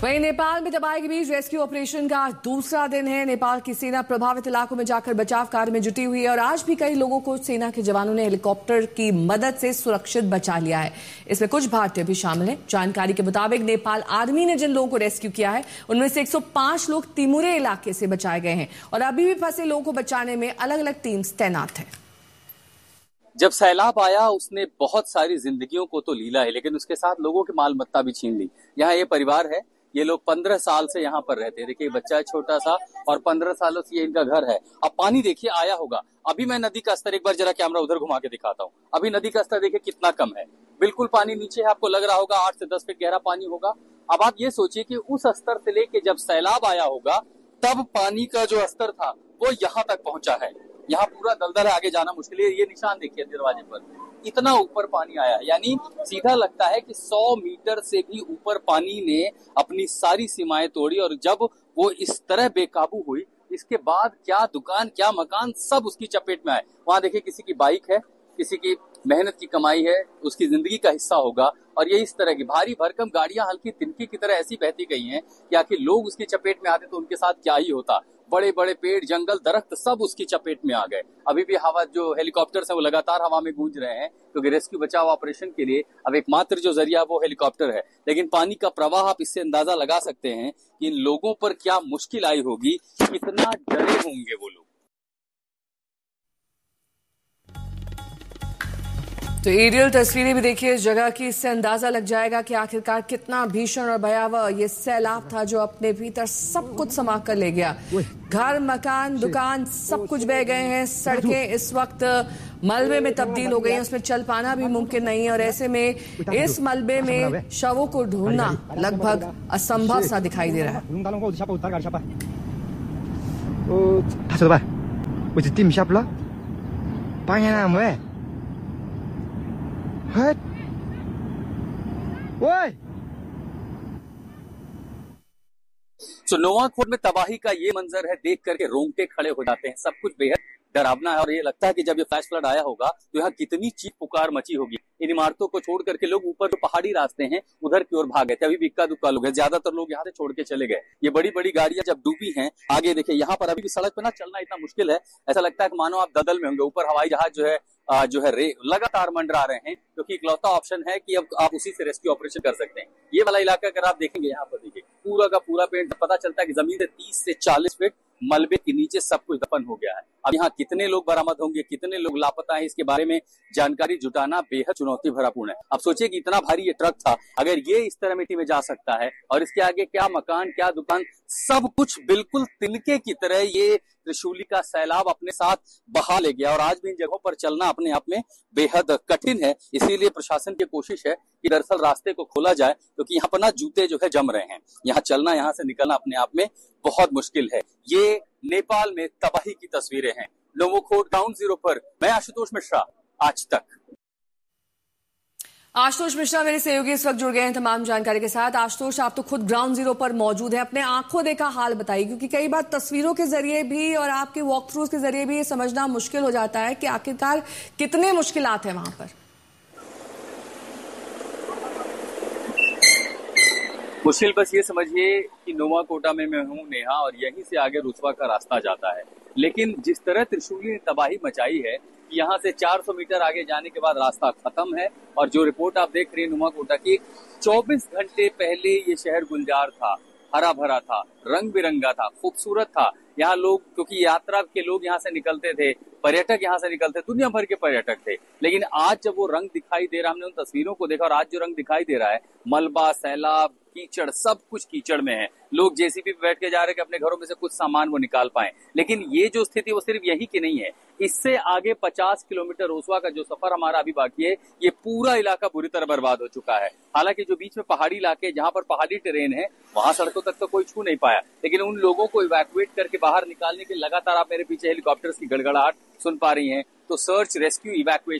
वहीं नेपाल में तबाही के बीच रेस्क्यू ऑपरेशन का दूसरा दिन है। नेपाल की सेना प्रभावित इलाकों में जाकर बचाव कार्य में जुटी हुई है और आज भी कई लोगों को सेना के जवानों ने हेलीकॉप्टर की मदद से सुरक्षित बचा लिया है। इसमें कुछ भारतीय भी शामिल हैं। जानकारी के मुताबिक नेपाल आर्मी ने जिन लोगों को रेस्क्यू किया है उनमें से 105 लोग तिमुरे इलाके से बचाए गए हैं और अभी भी फंसे लोगों को बचाने में अलग अलग टीम्स तैनात है। जब सैलाब आया उसने बहुत सारी जिंदगियों को तो लीला है, लेकिन उसके साथ लोगों की माल मत्ता भी छीन ली। यहाँ ये परिवार है, ये लोग 15 साल से यहाँ पर रहते हैं। देखिए बच्चा है छोटा सा और 15 सालों से ये इनका घर है। अब पानी देखिए आया होगा। अभी मैं नदी का स्तर एक बार जरा कैमरा उधर घुमा के दिखाता हूँ। अभी नदी का स्तर देखिए कितना कम है, बिल्कुल पानी नीचे है। आपको लग रहा होगा 8 से 10 फीट गहरा पानी होगा। अब आप ये सोचिए कि उस स्तर से लेके जब सैलाब आया होगा तब पानी का जो स्तर था वो यहाँ तक पहुंचा है। यहाँ पूरा दलदल है, आगे जाना मुश्किल है। ये निशान देखिए दरवाजे पर, इतना ऊपर पानी आया, यानी सीधा लगता है कि 100 मीटर से भी ऊपर पानी ने अपनी सारी सीमाएं तोड़ी। और जब वो इस तरह बेकाबू हुई, इसके बाद क्या दुकान क्या मकान सब उसकी चपेट में आए। वहां देखिए किसी की बाइक है, किसी की मेहनत की कमाई है, उसकी जिंदगी का हिस्सा होगा। और ये इस तरह की भारी भरकम गाड़ियां हल्की तिनकी की तरह ऐसी बहती गई हैं कि आखिर लोग उसकी चपेट में आते तो उनके साथ क्या ही होता। बड़े बड़े पेड़ जंगल दरख्त सब उसकी चपेट में आ गए। अभी भी हवा जो हेलीकॉप्टर्स हैं वो लगातार हवा में गूंज रहे हैं, क्योंकि रेस्क्यू बचाव ऑपरेशन के लिए अब एकमात्र जो जरिया वो हेलीकॉप्टर है। लेकिन पानी का प्रवाह, आप इससे अंदाजा लगा सकते हैं कि इन लोगों पर क्या मुश्किल आई होगी, कितना डरे होंगे वो लोग। तो एरियल तस्वीरें भी देखिए इस जगह की, इससे अंदाजा लग जाएगा कि आखिरकार कितना भीषण और भयावह ये सैलाब था जो अपने भीतर सब कुछ समा कर ले गया। घर, मकान, दुकान सब कुछ बह गए हैं। सड़कें इस वक्त मलबे में तब्दील हो गई हैं, उसमें चल पाना भी मुमकिन नहीं है और ऐसे में इस मलबे में शवों को ढूंढना लगभग असंभव सा दिखाई दे रहा है। तो नोवाकोट में तबाही का ये मंजर है, देख करके रोंगटे खड़े हो जाते हैं। सब कुछ बेहद डरावना है और ये लगता है कि जब ये फ्लैश फ्लड आया होगा तो यहाँ कितनी चीख पुकार मची होगी। इन इमारतों को छोड़ करके लोग ऊपर जो पहाड़ी रास्ते हैं उधर की ओर भाग गए थे। अभी भी इक्का दुक्का लोग हैं, ज्यादातर लोग यहाँ से छोड़ के चले गए। ये बड़ी बड़ी गाड़ियां जब डूबी हैं, आगे देखिए यहाँ पर अभी भी सड़क पर ना चलना इतना मुश्किल है, ऐसा लगता है कि मानो आप दलदल में होंगे। ऊपर हवाई जहाज जो है लगातार मंडरा रहे हैं, क्योंकि इकलौता ऑप्शन है कि अब आप उसी से रेस्क्यू ऑपरेशन कर सकते हैं। ये वाला इलाका अगर आप देखेंगे, यहाँ पर देखिए पूरा का पूरा पेड़, पता चलता है कि जमीन से 30 से 40 फीट मलबे के नीचे सब कुछ दफन हो गया है। अब यहाँ कितने लोग बरामद होंगे, कितने लोग लापता हैं, इसके बारे में जानकारी जुटाना बेहद चुनौती भरापूर्ण है। अब सोचिए कि इतना भारी ये ट्रक था, अगर ये इस तरह मिट्टी में जा सकता है और इसके आगे क्या मकान क्या दुकान, सब कुछ बिल्कुल तिनके की तरह ये त्रिशूली का सैलाब अपने साथ बहा ले गया। और आज भी इन जगहों पर चलना अपने आप में बेहद कठिन है। इसीलिए प्रशासन की कोशिश है कि दरअसल रास्ते को खोला जाए, क्योंकि यहाँ पर ना जूते जो है जम रहे हैं। यहाँ चलना, यहाँ से निकलना अपने आप में बहुत मुश्किल है। ये नेपाल में तबाही की तस्वीरें हैं। नोवाकोट ग्राउंड जीरो पर मैं आशुतोष मिश्रा, आज तक। आशुतोष मिश्रा मेरे सहयोगी इस वक्त जुड़ गए हैं तमाम जानकारी के साथ। आशुतोष, आप तो खुद ग्राउंड जीरो पर मौजूद हैं, अपने आंखों देखा हाल बताइए, क्योंकि कई बार तस्वीरों के जरिए भी और आपके वॉक थ्रूज के जरिए भी ये समझना मुश्किल हो जाता है कि आखिरकार कितने मुश्किलात हैं वहां पर। मुश्किल बस ये समझिए कि नोवाकोटा में मैं हूँ नेहा, और यहीं से आगे रुसवा का रास्ता जाता है। लेकिन जिस तरह त्रिशूली ने तबाही मचाई है, यहाँ से 400 मीटर आगे जाने के बाद रास्ता खत्म है। और जो रिपोर्ट आप देख रहे हैं नोवाकोटा की, 24 घंटे पहले ये शहर गुलजार था, हरा भरा था, रंग बिरंगा था, खूबसूरत था। यहाँ लोग, क्योंकि यात्रा के लोग यहाँ से निकलते थे, पर्यटक यहाँ से निकलते, दुनिया भर के पर्यटक थे। लेकिन आज जब वो रंग दिखाई दे रहा, हमने उन तस्वीरों को देखा और आज जो रंग दिखाई दे रहा है, मलबा, सैलाब, कीचड़, सब कुछ कीचड़ में है। लोग जेसीबी पे बैठ के जा रहे हैं कि अपने घरों में से कुछ सामान वो निकाल पाए। लेकिन ये जो स्थिति वो सिर्फ यही की नहीं है, इससे आगे 50 किलोमीटर रोसवा का जो सफर हमारा अभी बाकी है, ये पूरा इलाका बुरी तरह बर्बाद हो चुका है। हालांकि जो बीच में पहाड़ी इलाके, जहां पर पहाड़ी टेरेन है, वहां सड़कों तक तो कोई छू नहीं पाया। लेकिन उन लोगों को इवैक्यूएट करके बाहर निकालने के लगातार, आप मेरे पीछे हेलीकॉप्टर्स की गड़गड़ाहट सुन पा रही हैं। तो सर्च, रेस्क्यू, इवैक्यूएशन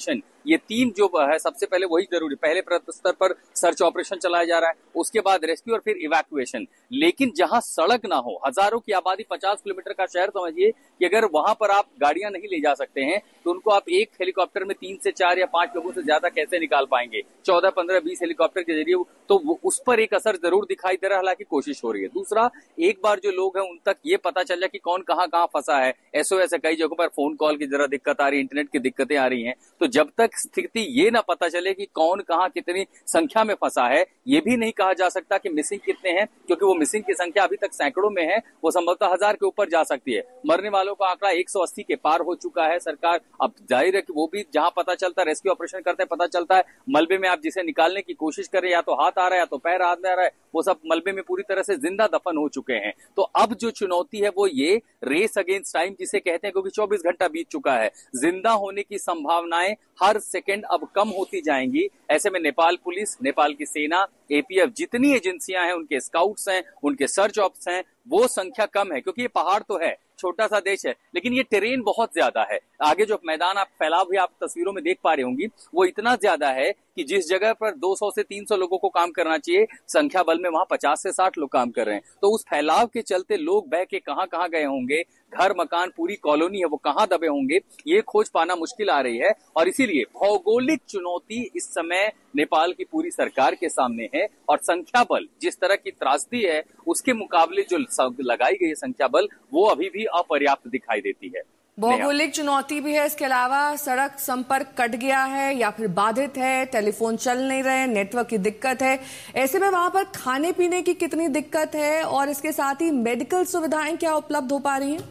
ये 3 जो है सबसे पहले वही जरूरी, पहले स्तर पर सर्च ऑपरेशन चलाया जा रहा है, उसके बाद रेस्क्यू और फिर इवैक्यूएशन। लेकिन जहां सड़क ना हो, हजारों की आबादी, 50 किलोमीटर का शहर समझिए कि अगर वहां पर आप गाड़ियां नहीं ले जा सकते हैं तो उनको आप एक हेलीकॉप्टर में 3 से 4 या 5 लोगों से ज्यादा कैसे निकाल पाएंगे? 14, 15, 20 हेलीकॉप्टर के जरिए, तो उस पर एक असर जरूर दिखाई दे रहा है, हालांकि कोशिश हो रही है। दूसरा, एक बार जो लोग हैं उन तक ये पता चल जाए कि कौन कहां फंसा है। एसओएस है, कई जगहों पर फोन कॉल की जरा दिक्कत आ रही है, इंटरनेट की दिक्कतें आ रही हैं, तो जब तक स्थिति ये ना पता चले कि कौन कहां कितनी संख्या में फंसा है, ये भी नहीं कहा जा सकता कि मिसिंग कितने हैं, क्योंकि वो मिसिंग की संख्या अभी तक सैकड़ों में है, वो संभवतः 1000 के ऊपर जा सकती है। मरने वालों का आंकड़ा 180 के पार हो चुका है। सरकार अब जाहिर है कि वो भी जहां पता चलता है, रेस्क्यू ऑपरेशन करते हैं, पता चलता है मलबे में आप जिसे निकालने की कोशिश कर रहे हैं, या तो हाथ आ रहा है या तो पैर हाथ में आ रहा है, वो सब मलबे में पूरी तरह से जिंदा दफन हो चुके हैं। तो अब जो चुनौती है वो ये रेस अगेंस्ट टाइम जिसे कहते हैं, क्योंकि 24 घंटा बीत चुका है, जिंदा होने की संभावनाएं हर सेकंड अब कम होती जाएंगी। ऐसे में नेपाल पुलिस, नेपाल की सेना, एपीएफ, जितनी एजेंसियां हैं, उनके स्काउट्स हैं, उनके सर्च ऑप्स हैं, वो संख्या कम है, क्योंकि ये पहाड़ तो है, छोटा सा देश है, लेकिन ये टेरेन बहुत ज्यादा है। आगे जो मैदान आप फैलाव भी आप तस्वीरों में देख पा रहे होंगी, वो इतना ज्यादा है कि जिस जगह पर 200 से 300 लोगों को काम करना चाहिए, संख्या बल में वहां 50 से 60 लोग काम कर रहे हैं। तो उस फैलाव के चलते लोग बह के कहां गए होंगे, घर मकान पूरी कॉलोनी है वो कहां दबे होंगे, ये खोज पाना मुश्किल आ रही है। और इसीलिए भौगोलिक चुनौती इस समय नेपाल की पूरी सरकार के सामने है, और संख्या बल जिस तरह की त्रासदी है उसके मुकाबले जो लगाई गई संख्या बल वो अभी भी अपर्याप्त दिखाई देती है। भौगोलिक चुनौती भी है, इसके अलावा सड़क संपर्क कट गया है या फिर बाधित है, टेलीफोन चल नहीं रहे, नेटवर्क की दिक्कत है। ऐसे में वहां पर खाने पीने की कितनी दिक्कत है, और इसके साथ ही मेडिकल सुविधाएं क्या उपलब्ध हो पा रही हैं?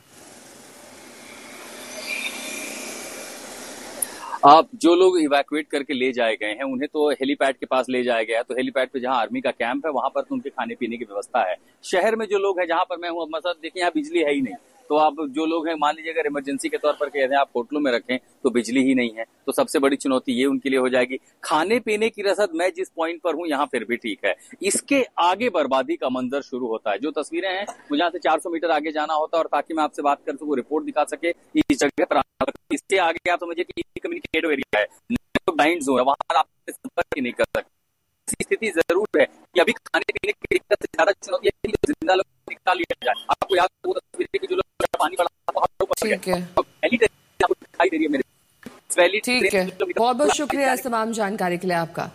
आप जो लोग इवैक्यूएट करके ले जाए गए हैं उन्हें तो हेलीपैड के पास ले जाया गया है, तो हेलीपैड पे जहां आर्मी का कैंप है वहां पर तो उनके खाने पीने की व्यवस्था है। शहर में जो लोग हैं, जहां पर मैं हूं, मतलब देखिए यहाँ बिजली है ही नहीं, तो आप जो लोग हैं, मान लीजिए अगर इमरजेंसी के तौर पर कह रहे हैं आप होटलों में रखें तो बिजली ही नहीं है, तो सबसे बड़ी चुनौती ये उनके लिए हो जाएगी। खाने पीने की रसद मैं जिस पॉइंट पर हूं यहाँ फिर भी ठीक है, इसके आगे बर्बादी का मंजर शुरू होता है। जो तस्वीरें हैं, मुझे यहाँ से 400 मीटर आगे जाना होता है, और ताकि मैं आपसे बात कर सकूं, रिपोर्ट दिखा सके इस जगह पर, इससे आगे आप समझिए कि कम्युनिकेट एरिया है, ब्लाइंड जोन है, वहां आप संपर्क ही नहीं कर सकते। ऐसी स्थिति जरूर है कि अभी खाने पीने की दिक्कत से ज्यादा चुनौती है कि जिंदा लोग निकाल लिया जाए। आपको याद हो तस्वीरें कि जो लोग पानी पड़ा पहाड़ों पर, ठीक है, आपको दिखाई दे रही है मेरे। ठीक है, बहुत बहुत शुक्रिया इस तमाम जानकारी के लिए आपका।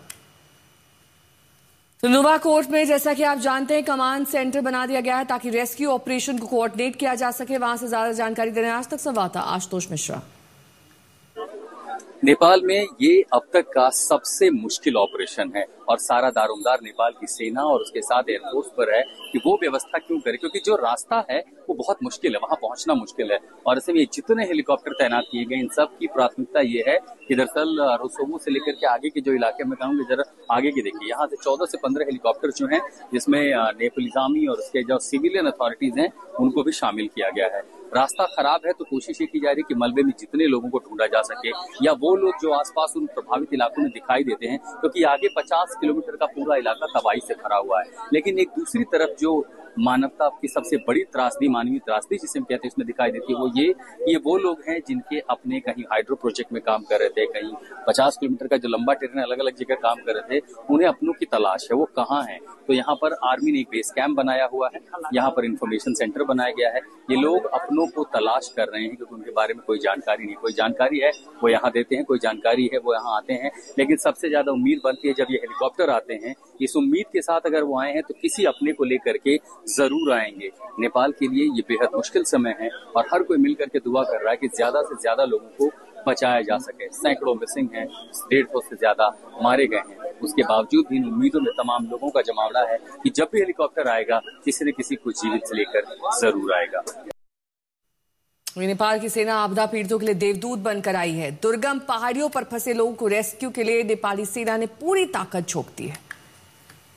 तो नुवाकोट में जैसा कि आप जानते हैं कमांड सेंटर बना दिया गया है ताकि रेस्क्यू ऑपरेशन को कोऑर्डिनेट किया जा सके। वहां से ज्यादा जानकारी दे रहे हैं आज तक संवाददाता आशुतोष मिश्रा। नेपाल में ये अब तक का सबसे मुश्किल ऑपरेशन है, और सारा दारोमदार नेपाल की सेना और उसके साथ एयरफोर्स पर है कि वो व्यवस्था क्यों करे, क्योंकि जो रास्ता है वो बहुत मुश्किल है, वहां पहुंचना मुश्किल है। और ऐसे में जितने हेलीकॉप्टर तैनात किए गए, इन सब की प्राथमिकता ये है कि दरअसल रोसोमो से लेकर के आगे के जो इलाके में कहूँगी, जरा आगे की देखिए, यहाँ से 14 से 15 हेलीकॉप्टर जो हैं, जिसमें नेपाल आर्मी और उसके जो सिविलियन अथॉरिटीज हैं उनको भी शामिल किया गया है। रास्ता खराब है तो कोशिश ये की जा रही है कि मलबे में जितने लोगों को ढूंढा जा सके, या वो लोग जो आसपास उन प्रभावित इलाकों में दिखाई देते हैं, क्योंकि आगे 50 किलोमीटर का पूरा इलाका तबाही से भरा हुआ है। लेकिन एक दूसरी तरफ जो मानवता की सबसे बड़ी त्रासदी, मानवीय त्रासदी जिसे हम कहते हैं, इसमें दिखाई देती है, वो ये वो लोग हैं जिनके अपने कहीं हाइड्रो प्रोजेक्ट में काम कर रहे थे, कहीं 50 किलोमीटर का जो लंबा टेरेन अलग अलग जगह काम कर रहे थे, उन्हें अपनों की तलाश है, वो कहाँ है। तो यहाँ पर आर्मी ने एक बेस कैंप बनाया हुआ है, यहाँ पर इंफॉर्मेशन सेंटर बनाया गया है। ये लोग अपनों को तलाश कर रहे हैं, क्योंकि उनके बारे में कोई जानकारी नहीं, कोई जानकारी है वो यहाँ देते हैं, कोई जानकारी है वो यहाँ आते हैं। लेकिन सबसे ज्यादा उम्मीद बनती है जब ये हेलीकॉप्टर आते हैं, इस उम्मीद के साथ अगर वो आए हैं तो किसी अपने को लेकर के जरूर आएंगे। नेपाल के लिए ये बेहद मुश्किल समय है, और हर कोई मिलकर के दुआ कर रहा है कि ज्यादा से ज्यादा लोगों को बचाया जा सके। सैकड़ों मिसिंग हैं, 150 से ज्यादा मारे गए हैं, उसके बावजूद भी इन उम्मीदों में तमाम लोगों का जमावड़ा है कि जब भी हेलीकॉप्टर आएगा किसी न किसी को जीवित से लेकर जरूर आएगा। नेपाल की सेना आपदा पीड़ितों के लिए देवदूत बनकर आई है। दुर्गम पहाड़ियों पर फंसे लोगों को रेस्क्यू के लिए नेपाली सेना ने पूरी ताकत झोंक दी है।